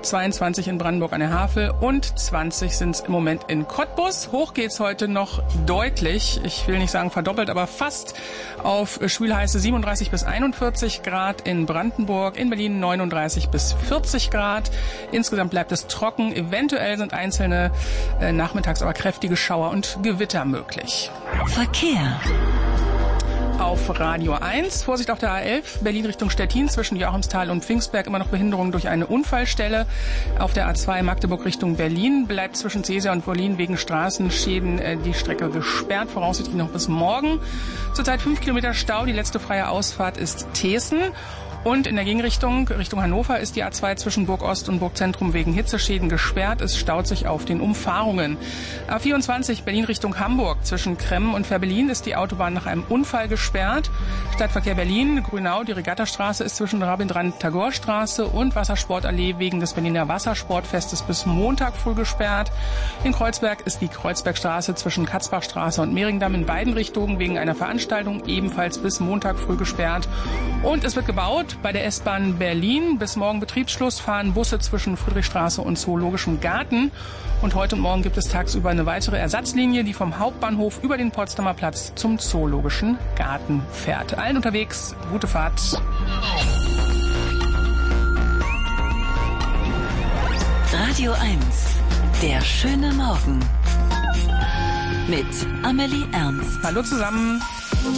22 in Brandenburg an der Havel und 20 sind es im Moment in Cottbus. Hoch geht's heute noch deutlich, ich will nicht sagen verdoppelt, aber fast auf schwülheiße 37 bis 41 Grad in Brandenburg, in Berlin 39 bis 40 Grad. Insgesamt bleibt es trocken, eventuell sind einzelne nachmittags aber kräftige Schauer und Gewitter möglich. Verkehr. Auf Radio 1, Vorsicht auf der A11, Berlin Richtung Stettin, zwischen Joachimsthal und Pfingstberg immer noch Behinderung durch eine Unfallstelle. Auf der A2 Magdeburg Richtung Berlin bleibt zwischen Seesia und Wollin wegen Straßenschäden die Strecke gesperrt, voraussichtlich noch bis morgen. Zurzeit 5 Kilometer Stau, die letzte freie Ausfahrt ist Teeßen. Und in der Gegenrichtung, Richtung Hannover, ist die A2 zwischen Burg Ost und Burg Zentrum wegen Hitzeschäden gesperrt. Es staut sich auf den Umfahrungen. A24 Berlin Richtung Hamburg. Zwischen Kremmen und Verbelin ist die Autobahn nach einem Unfall gesperrt. Stadtverkehr Berlin, Grünau, die Regattastraße ist zwischen Rabindranath-Tagore-Straße und Wassersportallee wegen des Berliner Wassersportfestes bis Montag früh gesperrt. In Kreuzberg ist die Kreuzbergstraße zwischen Katzbachstraße und Mehringdamm in beiden Richtungen wegen einer Veranstaltung ebenfalls bis Montag früh gesperrt. Und es wird gebaut. Bei der S-Bahn Berlin bis morgen Betriebsschluss fahren Busse zwischen Friedrichstraße und Zoologischem Garten. Und heute und morgen gibt es tagsüber eine weitere Ersatzlinie, die vom Hauptbahnhof über den Potsdamer Platz zum Zoologischen Garten fährt. Allen unterwegs, gute Fahrt. Radio 1, der schöne Morgen. Mit Amelie Ernst. Hallo zusammen.